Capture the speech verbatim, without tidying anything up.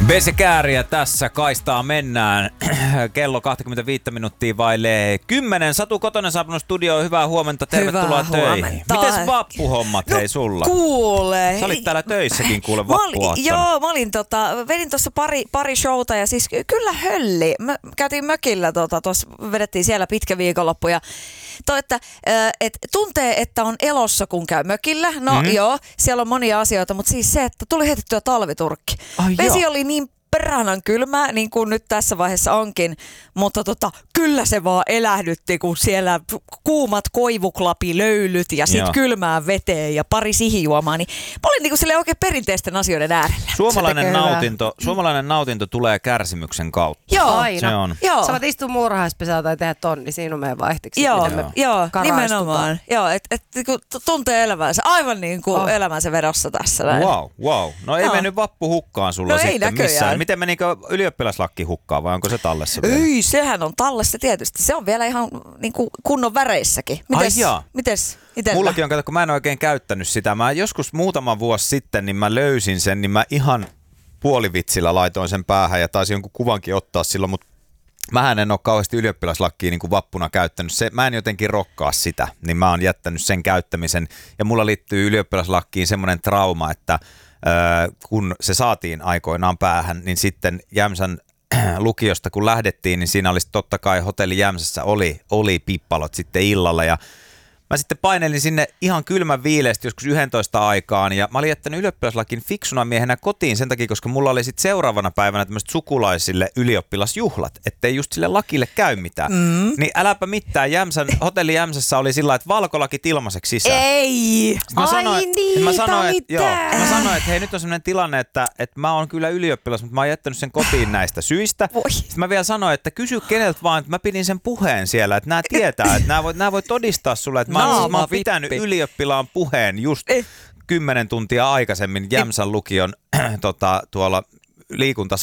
Vese Kääriä tässä, kaistaa mennään. Kello kaksikymmentäviisi minuuttia vailee kymmenen. Satu Kotonen saapunut studioon. Hyvää huomenta, tervetuloa Hyvää töihin. huomenta. Mites vappuhommat no, hei sulla? Kuule. Sä olit täällä töissäkin kuule Mä olin- vappuaattona. Joo, mä olin tota, vedin tuossa pari, pari showta ja siis kyllä hölli. Mä käytiin mökillä, tota, tuossa vedettiin siellä pitkä viikonloppu ja toi, että äh, et tuntee, että on elossa kun käy mökillä. No Mm-hmm. joo, siellä on monia asioita, mutta siis se, että tuli heitettyä talviturkki. Ai Vesi joo. oli niin peranan kylmää, niin kuin nyt tässä vaiheessa onkin, mutta tota, kyllä se vaan elähdytti, kun siellä kuumat koivuklapilöylyt ja Joo. sitten kylmää veteen ja pari sihijuomaa, niin mä olin niinku silleen oikein perinteisten asioiden äärellä. Suomalainen Se tekee nautinto, suomalainen nautinto tulee kärsimyksen kautta. Joo, Aina. Se on. joo. Sä voit istua muurahaispesää tai tehdä tonni, siinä on meidän vaihtiksi. Joo, miten me joo, karaistutaan. nimenomaan. Joo, että et, niinku tuntee elämänsä, aivan niin kuin Oh. elämänsä vedossa tässä. Näin. Wow, wow. No ei Joo. mennyt vappu hukkaan sulla No ei sitten näköjään. missään. Miten menikö ylioppilaslakki hukkaan vai onko se tallessa vielä? Ei, sehän on tallessa tietysti. Se on vielä ihan niin kuin kunnon väreissäkin. Mites, Ai jaa. mites itellä? Mullakin on, kato, kun mä en oikein käyttänyt sitä. Mä joskus muutama vuosi sitten, niin mä löysin sen, niin mä ihan puolivitsillä laitoin sen päähän ja taisin jonkun kuvankin ottaa silloin, mutta mähän en ole kauheasti ylioppilaslakkiä niin kuin vappuna käyttänyt. Se, mä en jotenkin rokkaa sitä, niin mä oon jättänyt sen käyttämisen. Ja mulla liittyy ylioppilaslakkiin semmoinen trauma, että äh, kun se saatiin aikoinaan päähän, niin sitten Jämsän lukiosta kun lähdettiin, niin siinä olisi totta kai hotelli Jämsässä oli, oli pippalot sitten illalla ja mä sitten painelin sinne ihan kylmän viileästi joskus yksitoista aikaan ja mä olin jättänyt ylioppilaslakin fiksuna miehenä kotiin sen takia, koska mulla oli sitten seuraavana päivänä tämmöiset sukulaisille ylioppilasjuhlat, ettei just sille lakille käy mitään. Mm. Niin äläpä mitään, Jämsän, hotelli Jämsässä oli sillä lailla, että valkolakit ilmaiseksi sisään. Ei! Sitten mä sanoin, Ai niitä, mä sanoin, että, joo, mitä? mä sanoin, että hei, nyt on sellainen tilanne, että, että mä oon kyllä ylioppilas, mutta mä oon jättänyt sen kotiin näistä syistä. Voi. Sitten mä vielä sanoin, että kysy keneltä vaan, että mä pidin sen puheen siellä, että nämä tietää, että nämä voi, nämä voi todistaa sulle, että mä oon, siis, mä oon pitänyt ylioppilaan puheen just Eh. kymmenen tuntia aikaisemmin Jämsän lukion tota, tuolla liikuntasalissa.